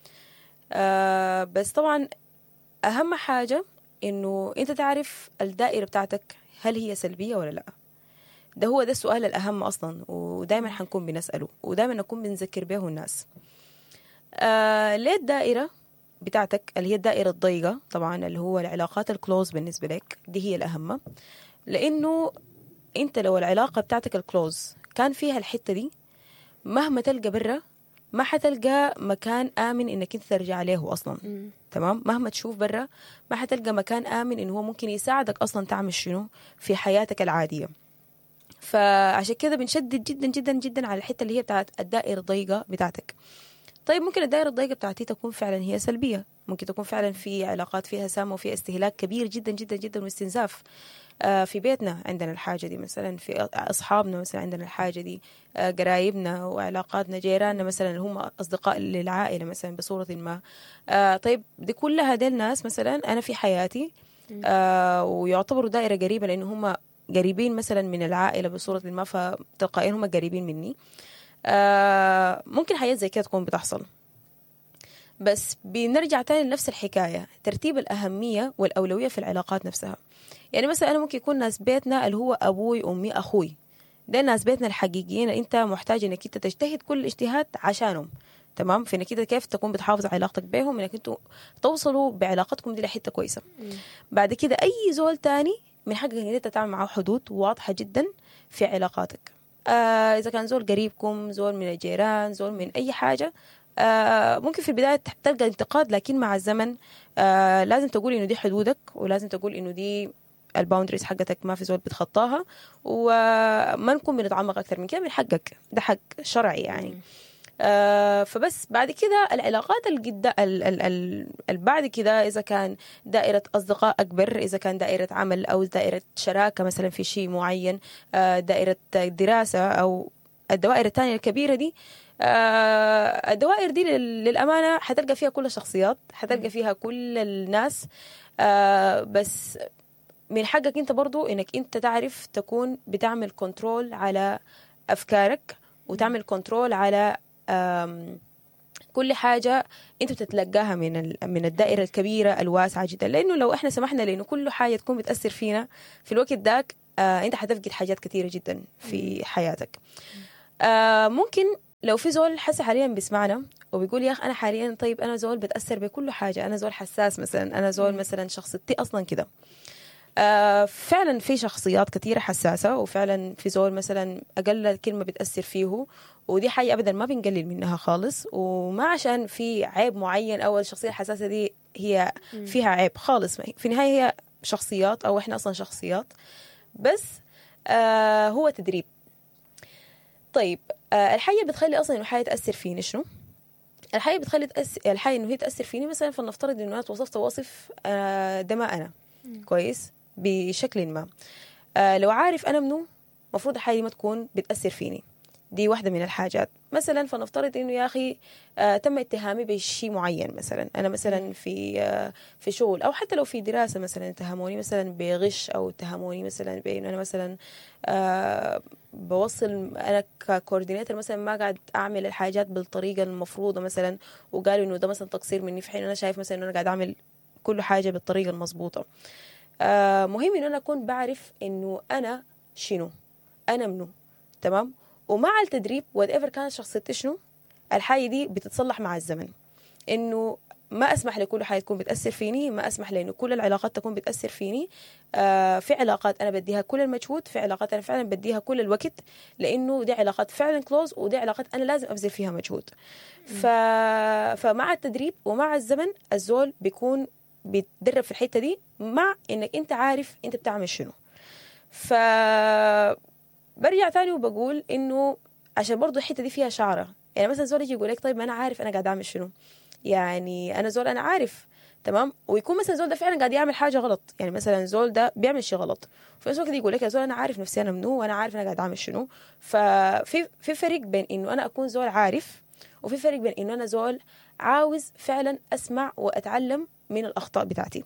بس طبعا أهم حاجة إنه أنت تعرف الدائرة بتاعتك هل هي سلبية ولا لأ. ده هو ده السؤال الأهم أصلا، ودايما حنكون بنسأله ودايما نكون بنذكر به الناس. ليه الدائرة بتاعتك اللي هي الدائرة الضيقة طبعا اللي هو العلاقات الكلوز بالنسبة لك دي هي الأهم، لأنه انت لو العلاقة بتاعتك الكلوز كان فيها الحتة دي مهما تلقى برا ما حتلقى مكان آمن انك انت ترجع عليه اصلا. م. تمام، مهما تشوف برا ما حتلقى مكان آمن انه هو ممكن يساعدك اصلا تعمل شنو في حياتك العادية. فعشان كده بنشدد جدا جدا جدا على الحتة اللي هي بتاعت الدائرة الضيقة بتاعتك. طيب ممكن الدائرة الضيقة بتاعتي تكون فعلا هي سلبية، ممكن تكون فعلا في علاقات فيها سامة وفيها استهلاك كبير جدا جدا جدا واستنزاف. آه في بيتنا عندنا الحاجة دي مثلا، في أصحابنا مثلا عندنا الحاجة دي، آه قرايبنا وعلاقاتنا، جيراننا مثلا اللي هم أصدقاء للعائلة مثلا بصورة ما. آه طيب دي كلها دي الناس مثلا أنا في حياتي آه ويعتبروا دائرة قريبة لأنه هم قريبين مثلا من العائلة بصورة ما، فتلقائيا هم قريبين مني. آه ممكن حاجات زي كده تكون بتحصل، بس بنرجع تاني لنفس الحكاية، ترتيب الأهمية والأولوية في العلاقات نفسها. يعني مثلا أنا ممكن يكون ناس بيتنا اللي هو أبوي أمي أخوي، ده ناس بيتنا الحقيقيين اللي أنت محتاج إنك أنت تجتهد كل الاجتهاد عشانهم. تمام، في إنك أنت كيف تكون بتحافظ على علاقتك بيهم، إنك أنتوا توصلوا بعلاقتكم دي لحتة كويسة. بعد كده أي زول تاني من حقك إنك أنت تعمل معه حدود واضحة جدا في علاقاتك. آه إذا كان زول قريبكم، زول من الجيران، زول من أي حاجة، آه ممكن في البداية تلقى انتقاد، لكن مع الزمن آه لازم تقول إنه دي حدودك، ولازم تقول إنه دي الباوندريز حقتك ما في زول بتخطاها، وما نكون بنتعمق اكثر من كده من حقك، ده حق شرعي يعني. آه فبس بعد كده العلاقات الجدا بعد كده إذا كان دائرة أصدقاء أكبر، إذا كان دائرة عمل أو دائرة شراكة مثلا في شيء معين، آه دائرة دراسة أو الدوائر الثانية الكبيرة دي، آه الدوائر دي للأمانة حتلقى فيها كل الشخصيات، حتلقى فيها كل الناس. آه بس من حقك أنت برضو إنك أنت تعرف تكون بتعمل كنترول على أفكارك، وتعمل كنترول على كل حاجة أنت بتتلقاها من من الدائرة الكبيرة الواسعة جدا. لأنه لو إحنا سمحنا لأنه كل حاجة تكون بتأثر فينا في الوقت داك، آه أنت حتفقد حاجات كثيرة جدا في حياتك. آه ممكن لو في زول حس حاليا بيسمعنا وبيقول يا أخ أنا حاليا طيب أنا زول بتأثر بكل حاجة، أنا زول حساس مثلا، أنا زول مثلا شخصيتي أصلا كده. آه فعلا في شخصيات كثيرة حساسة، وفعلا في زول مثلا أقل كلمة بتأثر فيه، ودي حاجة أبدا ما بنقلل منها خالص، وما عشان في عيب معين أو الشخصية الحساسة دي هي فيها عيب خالص. في النهاية هي شخصيات، أو إحنا أصلا شخصيات، بس آه هو تدريب. طيب آه الحاجة بتخلي أصلا إنه حاجة تأثر فيني شنو؟ الحاجة بتخلي تأثر، الحاجة إنه هي تأثر فيني مثلا، فلنفترض إنه أنا توصفت وصف آه ده ما أنا كويس بشكل ما. آه لو عارف أنا منو، مفروض الحاجة ما تكون بتأثر فيني. دي واحدة من الحاجات. مثلا فنفترض إنه يا أخي آه تم اتهامي بشيء معين، مثلا أنا مثلا في آه في شغل، أو حتى لو في دراسة مثلا اتهموني مثلا بغش، أو اتهموني مثلا بإنه أنا مثلا آه بوصل أنا ككوردينيتر مثلا ما قاعد أعمل الحاجات بالطريقة المفروضة مثلا، وقالوا إنه ده مثلا تقصير مني، في حين أنا شايف مثلا إنه أنا قاعد أعمل كل حاجة بالطريقة المضبوطة. آه مهم إنه أنا أكون بعرف إنه أنا شنو، أنا منو، تمام. ومع التدريب whatever كانت شخصيتي شنو، الحاجة دي بتتصلح مع الزمن. إنه ما أسمح لكل حاجة تكون بتأثر فيني، ما أسمح لأنه كل العلاقات تكون بتأثر فيني. آه في علاقات أنا بديها كل المجهود، في علاقات أنا فعلا بديها كل الوقت، لأنه دي علاقات فعلا كلوز، ودي علاقات أنا لازم أبذل فيها مجهود. ف... فمع التدريب ومع الزمن الزول بيكون بيتدرب في الحتة دي، مع إنك أنت عارف أنت بتعمل شنو. ف برجع تاني وبقول إنه عشان برضو الحتة دي فيها شعرة. يعني مثلا زول يجي يقول لك طيب ما أنا عارف أنا قاعد أعمل شنو، يعني أنا زول أنا عارف تمام، ويكون مثلا زول ده فعلا قاعد يعمل حاجة غلط. يعني مثلا زول ده بيعمل شيء غلط، في نفس الوقت يقول لك يا زول أنا عارف نفسي أنا منو، وأنا عارف أنا قاعد أعمل شنو. ففي في فرق بين إنه أنا أكون زول عارف، وفي فرق بين إنه أنا زول عاوز فعلا أسمع وأتعلم من الأخطاء بتاعتي.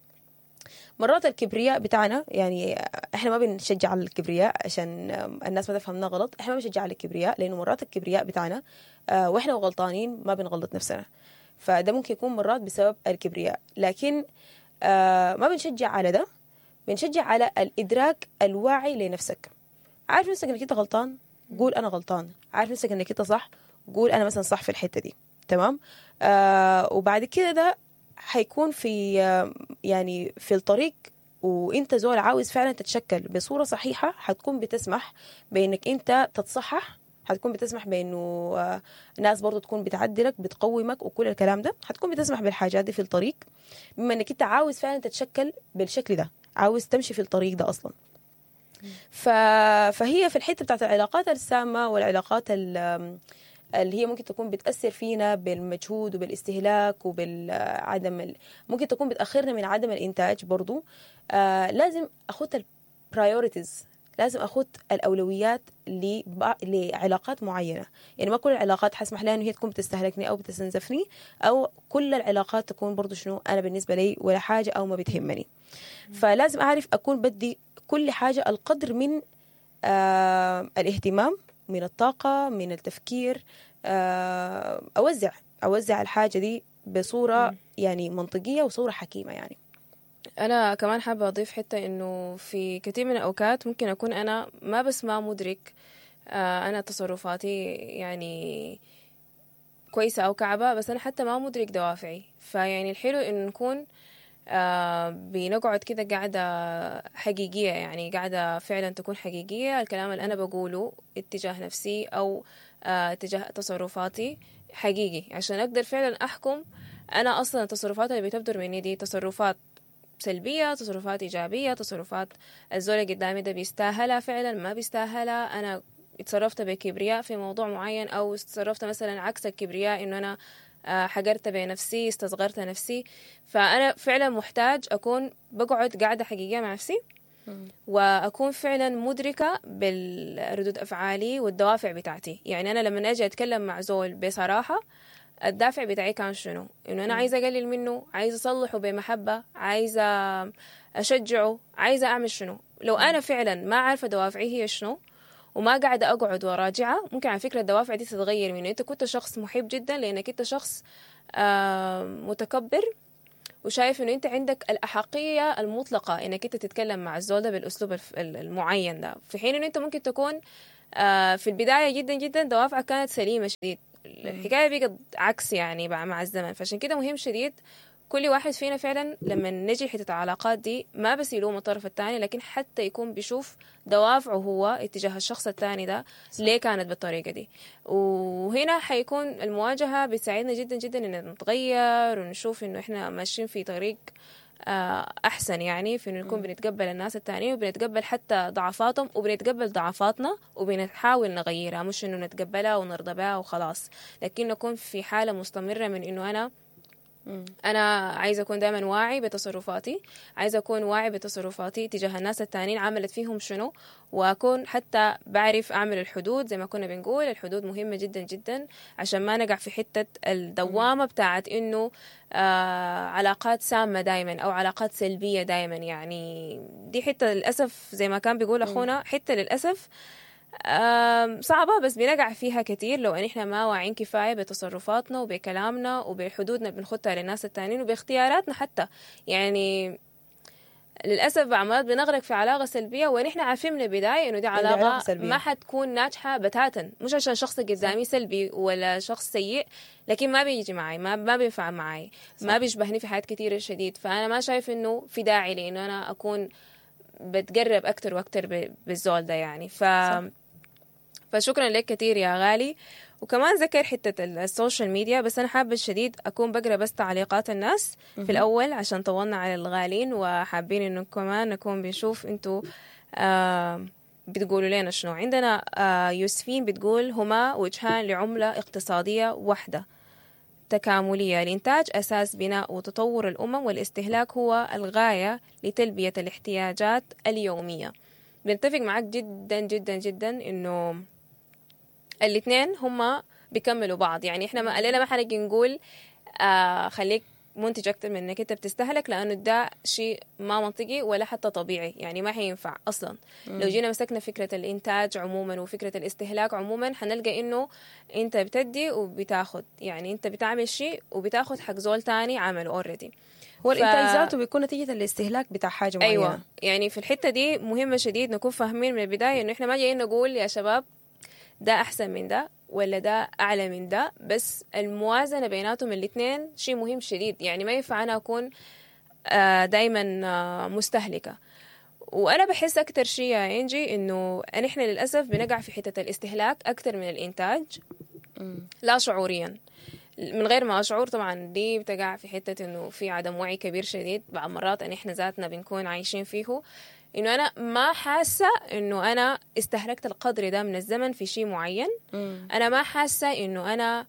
مرات الكبرياء بتاعنا، يعني احنا ما بنشجع على الكبرياء عشان الناس ما تفهمنا غلط، احنا ما بنشجع على الكبرياء لانه مرات الكبرياء بتاعنا اه واحنا غلطانين ما بنغلط نفسنا، فده ممكن يكون مرات بسبب الكبرياء. لكن اه ما بنشجع على ده، بنشجع على الادراك الواعي لنفسك. عارف نفسك انك انت غلطان، قول انا غلطان. عارف نفسك انك انت صح، قول انا مثلا صح في الحتة دي، تمام. اه وبعد كده ده حيكون في يعني في الطريق، وانت زول عاوز فعلا تتشكل بصورة صحيحة، حتكون بتسمح بانك انت تتصحح، حتكون بتسمح بانه ناس برضو تكون بتعدلك بتقومك وكل الكلام ده، حتكون بتسمح بالحاجات دي في الطريق، بما انك انت عاوز فعلا تتشكل بالشكل ده، عاوز تمشي في الطريق ده اصلا. ف... فهي في الحتة بتاعت العلاقات السامة والعلاقات ال اللي هي ممكن تكون بتأثر فينا بالمجهود وبالاستهلاك وبالعدم ال... ممكن تكون بتأخرنا من عدم الإنتاج برضو. آه لازم أخذ البرايوريتيز، لازم أخذ الأولويات لبع... لعلاقات معينة. يعني ما كل العلاقات حسمح لها إنه هي تكون بتستهلكني أو بتستنزفني، أو كل العلاقات تكون برضو شنو أنا بالنسبة لي ولا حاجة أو ما بتهمني. فلازم أعرف أكون بدي كل حاجة القدر من آه الاهتمام، من الطاقة، من التفكير. أوزع أوزع الحاجة دي بصورة يعني منطقية وصورة حكيمة. يعني أنا كمان حابة أضيف حتة إنه في كثير من الأوقات ممكن أكون أنا ما بس ما مدرك أنا تصرفاتي يعني كويسة أو كعبة، بس أنا حتى ما مدرك دوافعي. فيعني الحلو إنه نكون آه بنقعد كده قاعدة حقيقية، يعني قاعدة فعلا تكون حقيقية. الكلام اللي أنا بقوله اتجاه نفسي أو آه اتجاه تصرفاتي حقيقي، عشان أقدر فعلا أحكم أنا أصلا التصرفات اللي بتبدر مني دي تصرفات سلبية، تصرفات إيجابية، تصرفات الزول اللي قدامي ده بيستاهلها فعلا ما بيستاهلها، أنا اتصرفت بكبرياء في موضوع معين أو اتصرفت مثلا عكس الكبرياء إنه أنا حقرت بنفسي، استصغرت نفسي. فأنا فعلا محتاج أكون بقعد قاعدة حقيقية مع نفسي وأكون فعلا مدركة بالردود أفعالي والدوافع بتاعتي. يعني أنا لما أجي أتكلم مع زول بصراحة الدافع بتاعي كان شنو؟ إنه أنا عايزة أقلل منه، عايزة أصلحه بمحبة، عايزة أشجعه، عايزة أعمل شنو. لو أنا فعلا ما عارفة دوافعي هي شنو وما قاعدة أقعد وراجعها، ممكن على فكرة الدوافع دي تتغير من أنت كنت شخص محب جدا لأنك أنت شخص متكبر وشايف إنه أنت عندك الأحقية المطلقة إنك أنت تتكلم مع الزول ده بالأسلوب المعين ده، في حين إنه أنت ممكن تكون في البداية جدا جدا دوافعك كانت سليمة شديد. الحكاية بقت عكس يعني مع الزمن. فعشان كده مهم شديد كل واحد فينا فعلا لما نجي حتة العلاقات دي ما بس يلوم الطرف الثاني، لكن حتى يكون بيشوف دوافعه هو اتجاه الشخص الثاني ده صح. ليه كانت بالطريقة دي. وهنا حيكون المواجهة بتساعدنا جدا جدا إن نتغير ونشوف إنه إحنا ماشيين في طريق أحسن، يعني في إنه نكون بنتقبل الناس التانيين وبنتقبل حتى ضعفاتهم وبنتقبل ضعفاتنا وبنحاول نغيرها، مش إنه نتقبلها ونرضى بها وخلاص، لكن نكون في حالة مستمرة من إنه أنا أنا عايزة أكون دائما واعي بتصرفاتي، عايزة أكون واعي بتصرفاتي تجاه الناس التانيين عملت فيهم شنو، وأكون حتى بعرف أعمل الحدود. زي ما كنا بنقول الحدود مهمة جدا جدا عشان ما نقع في حتة الدوامة بتاعت إنه آه علاقات سامة دائما أو علاقات سلبية دائما. يعني دي حتة للأسف زي ما كان بيقول أخونا، حتة للأسف صعبة بس بنقع فيها كتير لو ان احنا ما واعين كفاية بتصرفاتنا وبكلامنا وبحدودنا بنخطها للناس التانيين وباختياراتنا حتى. يعني للأسف بعمرات بنغرق في علاقة سلبية وان احنا عارفين من البداية انه دي علاقة ما حتكون ناجحة بتاتا، مش عشان شخص قدامي سلبي ولا شخص سيء، لكن ما بيجي معي، ما ما بينفع معي، ما بيشبهني في حاجات كتير شديد. فأنا ما شايف انه في داعي لانه انا اكون بتقرب اكتر واكتر بالزول ده يعني. ف صح. فشكرا لك كتير يا غالي. وكمان ذكر حتة السوشيال ميديا، بس أنا حابة الشديد أكون بقرأ بس تعليقات الناس في الأول عشان طولنا على الغالين، وحابين إنه كمان نكون بنشوف أنتوا آه بتقولوا لنا شنو. عندنا آه يوسفين بتقول هما وجهان لعملة اقتصادية واحدة تكاملية، الإنتاج أساس بناء وتطور الأمم، والاستهلاك هو الغاية لتلبية الاحتياجات اليومية. بنتفق معك جدا جدا جدا إنه الاثنين هما بيكملوا بعض. يعني إحنا ما قلنا ما حنجي نقول آه خليك منتج أكتر من إنك أنت بتستهلك، لأنه ده شيء ما منطقي ولا حتى طبيعي، يعني ما هينفع أصلا. مم. لو جينا مسكنا فكرة الإنتاج عموما وفكرة الاستهلاك عموما حنلقى إنه أنت بتدي وبتاخد، يعني أنت بتعمل شيء وبتاخد حق زول تاني عمله أوريدي. هو الإنتاج ذاته بيكون نتيجة الاستهلاك بتاع حاجة معينة. أيوة، يعني في الحتة دي مهمة شديد نكون فاهمين من البداية إنه إحنا ما جايين نقول يا شباب ده أحسن من ده ولا ده أعلى من ده، بس الموازنة بيناتهم الاثنين شيء مهم شديد. يعني ما ينفع أنا أكون دايما مستهلكة. وأنا بحس أكتر شيء يا إنجي إنه نحن للأسف بنقع في حتة الاستهلاك أكتر من الإنتاج لا شعوريا، من غير ما أشعر. طبعا دي بتقع في حتة إنه في عدم وعي كبير شديد بعض مرات أن إحنا ذاتنا بنكون عايشين فيه، إنه أنا ما حاسة إنه أنا استهلكت القدر ده من الزمن في شيء معين. مم. أنا ما حاسة إنه أنا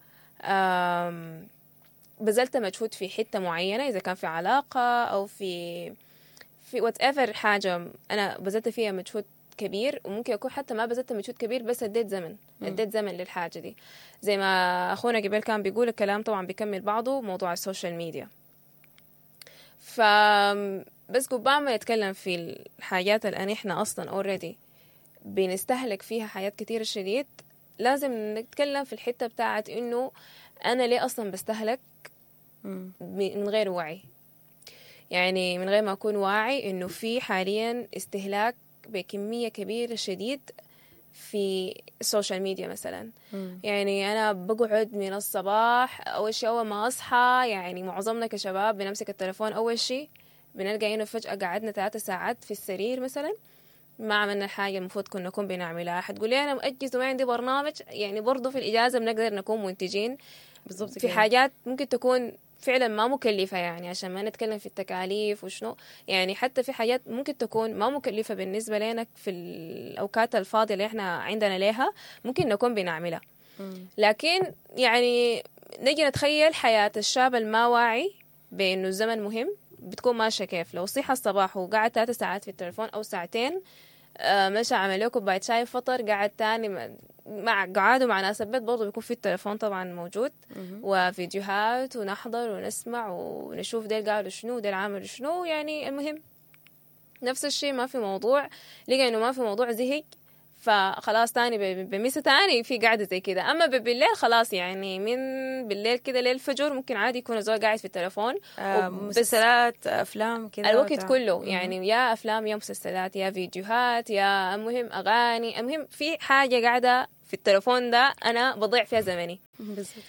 بذلت مجهود في حتة معينة، إذا كان في علاقة أو في في whatever حاجة أنا بذلت فيها مجهود كبير، وممكن يكون حتى ما بذلت مجهود كبير بس اديت زمن اديت زمن للحاجة دي. زي ما أخونا قبل كان بيقول الكلام طبعا بيكمل بعضه موضوع السوشيال ميديا. ف بس قبل ما نتكلم في الحاجات اللي احنا اصلا اوريدي بنستهلك فيها حاجات كتير شديد، لازم نتكلم في الحتة بتاعت انه انا ليه اصلا بستهلك من غير وعي. يعني من غير ما اكون واعي انه في حاليا استهلاك بكمية كبيرة شديد في السوشيال ميديا مثلا. مم. يعني أنا بقعد من الصباح أول شيء أول ما أصحى، يعني معظمنا كشباب بنمسك التلفون أول شيء بنلقى إنه فجأة قعدنا ثلاثة ساعات في السرير مثلا ما عملنا الحاجة المفروض كنا نكون بنعملها. حتقول لي أنا مؤجز وما عندي برنامج، يعني برضو في الإجازة بنقدر نكون منتجين بالضبط في كده. حاجات ممكن تكون فعلا ما مكلفة، يعني عشان ما نتكلم في التكاليف وشنو، يعني حتى في حاجات ممكن تكون ما مكلفة بالنسبة لنا في الأوقات الفاضية اللي احنا عندنا ليها ممكن نكون بنعملها. لكن يعني نجي نتخيل حياة الشاب الما واعي بأنه الزمن مهم، بتكون ماشية كيف؟ لو صحى الصباح وقعد ثلاثة ساعات في التليفون أو ساعتين، آه مشى عمل له كوباية شاي فطر، قعد تاني مع قعاده مع ناس البيت برضه بيكون في التليفون طبعا موجود وفيديوهات ونحضر ونسمع ونشوف ديل قالوا شنو وديل عملوا شنو. يعني المهم نفس الشيء، ما في موضوع لقى إنه ما في موضوع زهق فخلاص تاني بميسة تاني في قاعدة زي كده. أما بالليل خلاص يعني من بالليل كده ليل الفجر ممكن عادي يكون الزول قاعد في التليفون، آه مسلسلات أفلام كده الوقت وتع... كله يعني يا أفلام يا مسلسلات يا فيديوهات يا المهم أغاني، المهم في حاجة قاعدة في التليفون ده أنا بضيع فيها زمني. بالضبط.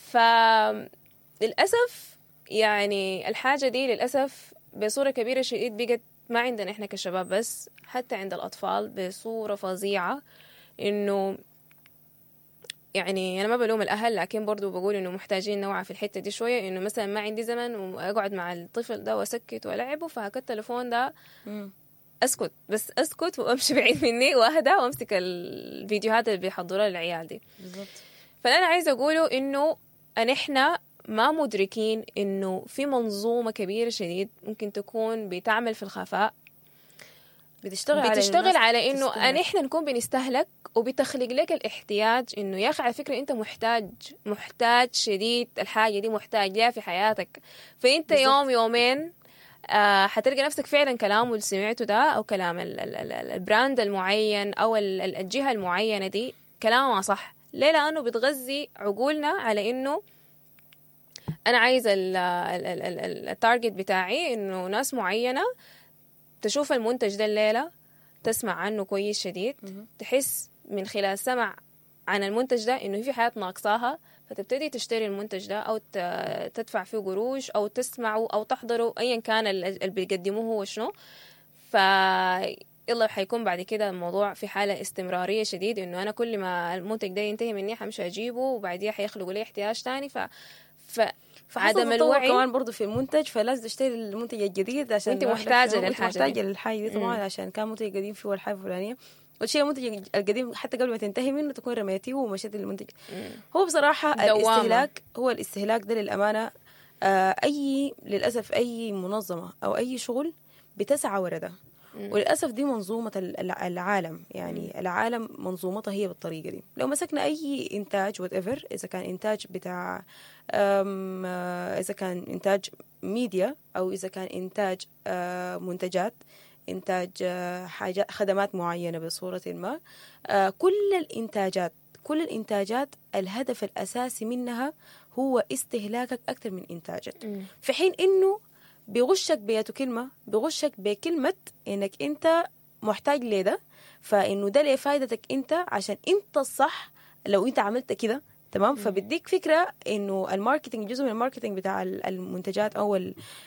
فللأسف يعني الحاجة دي للأسف بصورة كبيرة شديد بقت ما عندنا إحنا كشباب بس، حتى عند الأطفال بصورة فظيعة. إنه يعني أنا ما بلوم الأهل، لكن برضو بقول إنه محتاجين نوعا في الحتة دي شوية، إنه مثلا ما عندي زمن وأقعد مع الطفل ده وأسكت وألعبه، فهكا التليفون ده أسكت بس أسكت وأمشي بعيد مني وأهدى وأمسك الفيديوهات اللي بيحضرها للعيال دي. بالضبط. فأنا عايزة أقوله إنه أن إحنا ما مدركين إنه في منظومة كبيرة شديد ممكن تكون بتعمل في الخفاء، بتشتغل بتشتغل على, على إنه أن إحنا نكون بنستهلك، وبتخلق لك الاحتياج إنه يا أخي على فكرة أنت محتاج محتاج شديد الحاجة دي، محتاج لها في حياتك. فأنت بالزبط. يوم يومين آه حتلقى نفسك فعلا كلام اللي سمعته ده أو كلام ال ال ال البراند المعين أو ال الجهة المعينة دي كلامها صح. ليه؟ لأنه بتغذي عقولنا على إنه أنا عايز التارجت بتاعي إنه ناس معينة تشوف المنتج ده الليلة، تسمع عنه كويس شديد، تحس من خلال سمع عن المنتج ده إنه في حياة ناقصاها، فتبتدي تشتري المنتج ده أو تدفع فيه قروش أو تسمعه أو تحضره أيا كان اللي بيقدموه هو شنو. ف يلا حيكون بعد كده الموضوع في حالة استمرارية شديد، إنه أنا كل ما المنتج ده ينتهي مني حمشي أجيبه وبعديها حيخلقوا لي احتياج تاني. ف ف فعدم الوعي كمان برضو في المنتج، فلازم تشتري المنتج الجديد عشان انت محتاجة للحاجة محتاجة للحاجة دي طبعا. مم. عشان كان منتج قديم فيه الحاجة الفلانية والشيء المنتج القديم حتى قبل ما تنتهي منه تكون رميتيه ومشيت للمنتج. مم. هو بصراحة دوامة. الاستهلاك هو الاستهلاك ده للأمانة آه أي للأسف أي منظمة أو أي شغل بتسعى ورا ده. وللأسف دي منظومة العالم، يعني مم. العالم منظومتها هي بالطريقة دي. لو مسكنا أي إنتاج whatever، إذا كان إنتاج بتاع إذا كان إنتاج ميديا أو إذا كان إنتاج منتجات، إنتاج حاجات خدمات معينة بصورة ما، كل الإنتاجات كل الإنتاجات الهدف الأساسي منها هو استهلاكك أكثر من إنتاجك. مم. في حين إنه بيغشك بياتو كلمة بيغشك بكلمة إنك أنت محتاج لده، فإنه ده ليه فايدتك أنت عشان أنت الصح لو أنت عملت كده تمام. فبديك فكرة إنه الماركتينج جزء من الماركتينج بتاع المنتجات أو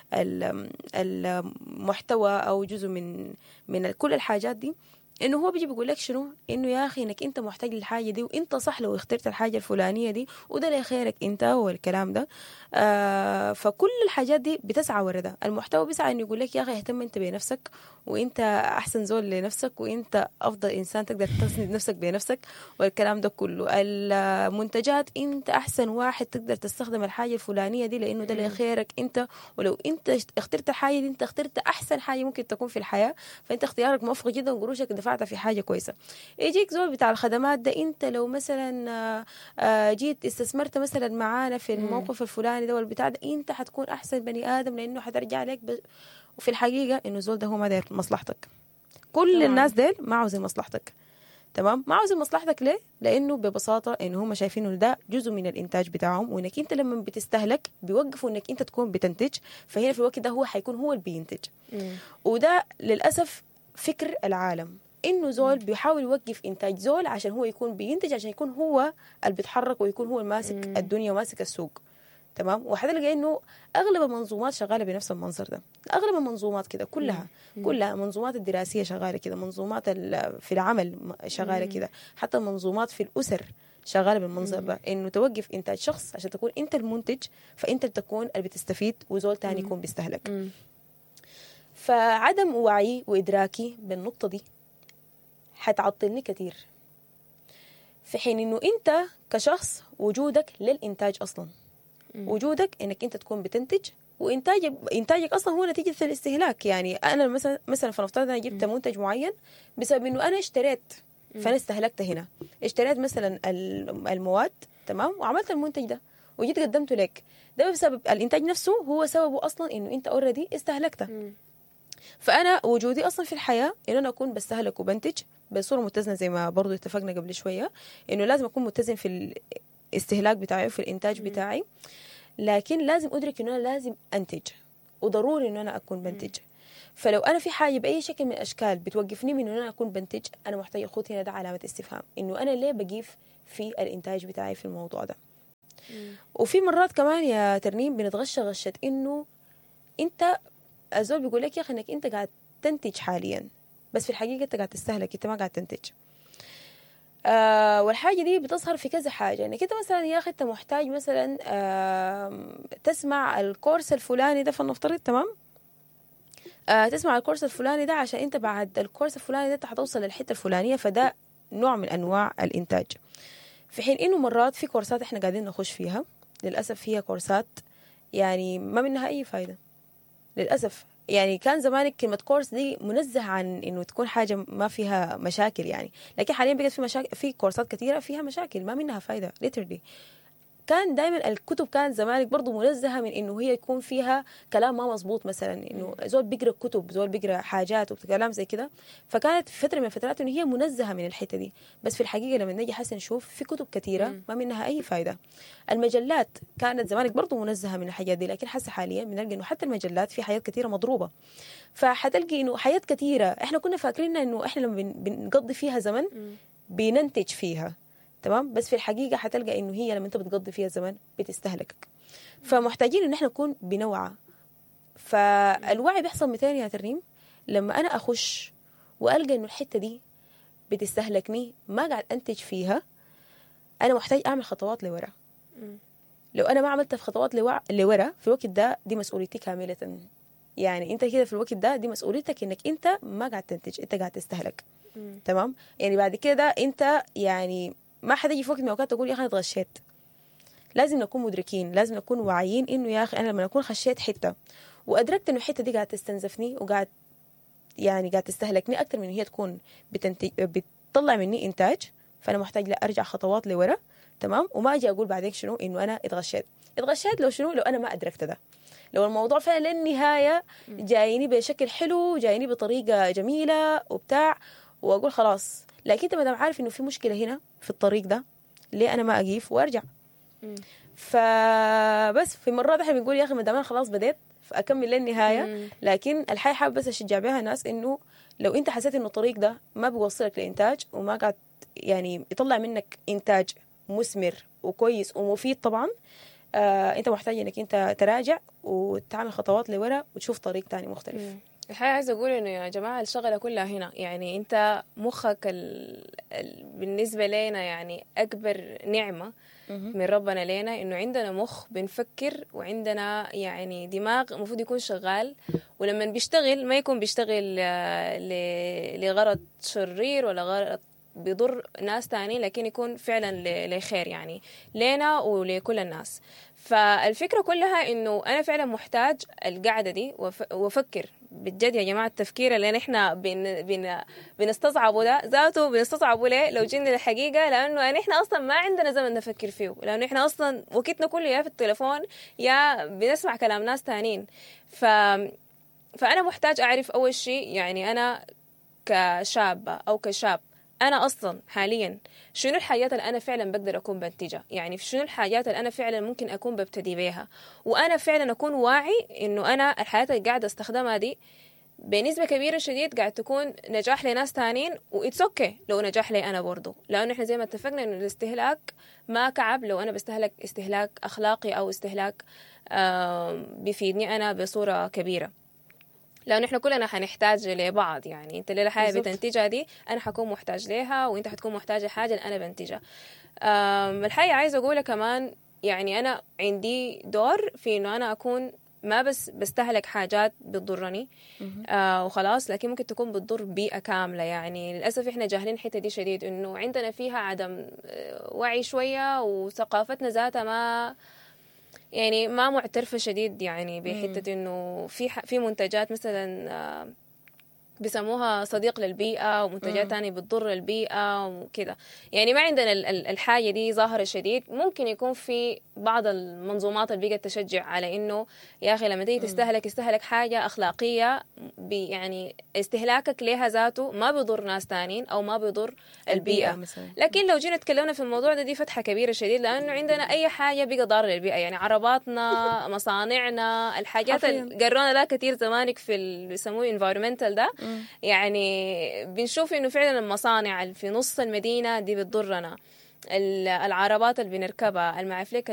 المحتوى أو جزء من من كل الحاجات دي، انه هو بيجي بيقول لك شنو، انه يا اخي انك انت محتاج للحاجه دي وانت صح لو اخترت الحاجه الفلانيه دي وده ليه خيرك انت والكلام ده. آه فكل الحاجات دي بتسعى ورا ده. المحتوى بيسعى انه يقول لك يا اخي اهتم انت بنفسك وانت احسن زول لنفسك وانت افضل انسان تقدر تسند نفسك بنفسك والكلام ده كله. المنتجات انت احسن واحد تقدر تستخدم الحاجه الفلانيه دي لانه ده ليه خيرك انت، ولو انت اخترت الحاجه دي انت اخترت احسن حاجه ممكن تكون في الحياه، فانت اختيارك موفق جدا وقروشك دفعتها في حاجة كويسة. يجيك زول بتاع الخدمات ده، انت لو مثلا جيت استثمرت مثلا معانا في الموقف الفلاني ده والبتاع ده انت حتكون احسن بني ادم لانه حترجع لك ب... وفي الحقيقة انه زول ده هو ما داير مصلحتك. كل طبعا. الناس ديل ما عاوزين مصلحتك تمام، ما عاوزين مصلحتك. ليه؟ لانه ببساطة انه هم شايفين انه ده جزء من الانتاج بتاعهم، وانك انت لما بتستهلك بيوقفوا انك انت تكون بتنتج، فهنا في الوقت ده هو حيكون هو اللي بينتج. مم. وده للأسف فكر العالم، انه زول بيحاول يوقف انتاج زول عشان هو يكون بينتج، عشان يكون هو اللي بيتحرك ويكون هو الماسك مم. الدنيا وماسك السوق تمام. وحتلقى انه اغلب المنظومات شغاله بنفس المنظر ده. اغلب المنظومات كده كلها مم. كلها منظومات الدراسيه شغاله كده، منظومات في العمل شغاله كده، حتى المنظومات في الاسر شغالة بالمنظر ده، إنه توقف إنتاج شخص عشان تكون أنت المنتج، فأنت بتكون اللي بتستفيد وزول تاني يكون بيستهلك. فعدم وعي وإدراكي بالنقطة دي حتعطلني كتير، في حين إنه أنت كشخص وجودك للإنتاج أصلا، وجودك إنك أنت تكون بتنتج، وإنتاجك إنتاجك أصلا هو نتيجة الاستهلاك. يعني أنا مثلا مثلا فنفترض أنا جبت منتج معين بسبب إنه أنا اشتريت، فأنا استهلكت هنا، اشتريت مثلا المواد تمام وعملت المنتج ده وجيت قدمته لك، ده بسبب الإنتاج نفسه، هو سببه أصلا إنه أنت أوريدي استهلكته. فأنا وجودي أصلا في الحياة إنه أنا أكون بستهلك وبنتج بصورة متزنة، زي ما برضو اتفقنا قبل شوية إنه لازم أكون متزن في الاستهلاك بتاعي وفي الإنتاج بتاعي، لكن لازم أدرك إنه أنا لازم أنتج، وضروري إنه أنا أكون بنتج. فلو أنا في حاجة بأي شكل من الأشكال بتوقفني من إنه أنا أكون بنتج، أنا محتاج أخذ هنا ده علامة استفهام، إنه أنا ليه بقيف في الإنتاج بتاعي في الموضوع ده. وفي مرات كمان يا ترنيم بنتغشى غشة إنه أنت الزول بيقول لك يا أخي إنك أنت قاعد تنتج حاليا، بس في الحقيقة أنت قاعد تستهلك، أنت ما قاعد تنتج. آه والحاجة دي بتظهر في كذا حاجة، إنك أنت مثلا يا أخي أنت محتاج مثلا آه تسمع الكورس الفلاني ده، فلنفترض تمام، آه تسمع الكورس الفلاني ده عشان أنت بعد الكورس الفلاني ده أنت حتوصل للحتة الفلانية، فده نوع من أنواع الإنتاج. في حين إنه مرات في كورسات إحنا قاعدين نخش فيها للأسف هي كورسات يعني ما منها أي فايدة للأسف. يعني كان زمانك كلمة كورس دي منزه عن إنه تكون حاجة ما فيها مشاكل يعني، لكن حاليا بقت في مشاكل، في كورسات كثيرة فيها مشاكل ما منها فايدة literally. كان دائما الكتب كان زمانك برضو منزهة من إنه هي يكون فيها كلام ما مزبوط، مثلا إنه زول بيقرأ كتب، زول بيقرأ حاجات وكلام زي كده، فكانت في فترة من الفترات إنه هي منزهة من الحتة دي. بس في الحقيقة لما نجي حسن نشوف في كتب كثيرة ما منها أي فايدة. المجلات كانت زمانك برضو منزهة من الحاجات دي، لكن حس حاليا بنلقى إنه حتى المجلات في حاجات كثيرة مضروبة، فحتلقي إنه حاجات كثيرة إحنا كنا فاكرين إنه إحنا لما بنقضي فيها زمن بننتج فيها تمام، بس في الحقيقة حتلقى إنه هي لما أنت بتقضي فيها زمن بتستهلكك. فمحتاجين إن إحنا نكون بنوعى. فالوعي بيحصل متين يا ترنيم لما أنا أخش وألقى إنه الحتة دي بتستهلكني ما قاعد أنتج فيها، أنا محتاج أعمل خطوات لورا. لو أنا ما عملت خطوات لورا في الوقت ده دي مسؤوليتي كاملة. يعني أنت كده في الوقت ده دي مسؤوليتك إنك أنت ما قاعد تنتج، أنت قاعد تستهلك. تمام. يعني بعد كده أنت يعني ما حدا يجي في وقت من الأوقات تقول يا أخي أنا اتغشيت. لازم نكون مدركين، لازم نكون واعيين إنه يا أخي أنا لما أكون خشيت حتة وأدركت إنه الحتة دي قاعد تستنزفني وقاعد يعني قاعد تستهلكني أكتر من هي تكون بتنتج بتطلع مني إنتاج، فأنا محتاج لا أرجع خطوات لورا. تمام. وما أجي أقول بعدين شنو إنه أنا اتغشيت. اتغشيت لو شنو؟ لو أنا ما أدركت ده، لو الموضوع فعلا للنهاية جايني بشكل حلو، جايني بطريقة جميلة وبتاع، وأقول خلاص. لكن أنت ما دام عارف إنه في مشكلة هنا في الطريق ده، ليه أنا ما أقيف وأرجع؟ مم. فبس في مرات احنا بنقول يا أخي ما دام أنا خلاص بديت فأكمل للنهاية. مم. لكن الحقيقة حابة بس أشجع بها الناس إنه لو أنت حسيت إنه الطريق ده ما بيوصلك لإنتاج وما قاعد يعني يطلع منك إنتاج مثمر وكويس ومفيد طبعا، آه أنت محتاج إنك أنت تراجع وتعمل خطوات لورا وتشوف طريق تاني مختلف. مم. الحقيقة عايزة أقول إنه يا جماعة الشغلة كلها هنا، يعني أنت مخك ال... ال... بالنسبة لنا يعني أكبر نعمة من ربنا لنا إنه عندنا مخ بنفكر، وعندنا يعني دماغ المفروض يكون شغال، ولما بيشتغل ما يكون بيشتغل ل... لغرض شرير ولا غرض بيضر ناس تاني، لكن يكون فعلا لخير يعني لنا ولكل الناس. فالفكرة كلها إنه أنا فعلا محتاج القعدة دي وأفكر بجد يا جماعة. التفكير اللي نحن بن بن بنستصعبه ده ذاته بنستصعبه ليه لو جينا للحقيقة؟ لأنه نحن أصلا ما عندنا زمن نفكر فيه، لأنه نحن أصلا وقتنا كله يا في التليفون يا بنسمع كلام ناس تانين. ف فأنا محتاج أعرف أول شيء يعني أنا كشابة أو كشاب أنا أصلا حاليا شنو الحاجات اللي أنا فعلا بقدر أكون بنتجها، يعني شنو الحاجات اللي أنا فعلا ممكن أكون ببتدي بيها، وأنا فعلا أكون واعي إنه أنا الحاجات اللي قاعدة أستخدمها دي بنسبة كبيرة شديد قاعد تكون نجاح لناس تانين، وإتس أوكي لو نجاح لي أنا برضو، لأنه إحنا زي ما اتفقنا إنه الاستهلاك ما كعب لو أنا بستهلك استهلاك أخلاقي أو استهلاك بيفيدني أنا بصورة كبيرة. لأنه إحنا كلنا حنحتاج لبعض. يعني أنت اللي حاجة بالظبط. بتنتجها دي أنا حكون محتاج ليها، وأنت حتكون محتاجة حاجة اللي أنا بنتجها. أم، الحقيقة عايزة أقولها كمان، يعني أنا عندي دور في إنه أنا أكون ما بس بستهلك حاجات بتضرني آه وخلاص، لكن ممكن تكون بتضر بيئة كاملة. يعني للأسف إحنا جاهلين الحتة دي شديد، إنه عندنا فيها عدم آه، وعي شوية، وثقافتنا ذاتها ما يعني ما معترفة شديد يعني بحتة إنه في ح- في منتجات مثلا آه، بيسموها صديق للبيئة، ومنتجات تانية بتضر البيئة وكده. يعني ما عندنا ال- ال- الحاجة دي ظاهرة شديد. ممكن يكون في بعض المنظومات اللي بقت تشجع على إنه يا أخي لما تيجي تستهلك استهلك حاجة أخلاقية، بي يعني استهلاكك لها ذاته ما بيضر ناس تانين أو ما بيضر البيئة, البيئة مثلاً. لكن لو جينا تكلمنا في الموضوع ده، دي فتحة كبيرة شديد، لأنه عندنا أي حاجة بقى ضارة للبيئة. يعني عرباتنا، مصانعنا، الحاجات حرفياً. اللي قرونا ده كتير زمانك في اللي بيسموه environmental ده. يعني بنشوف إنه فعلا المصانع اللي في نص المدينة دي بتضرنا، العربات اللي بنركبها، المعافليك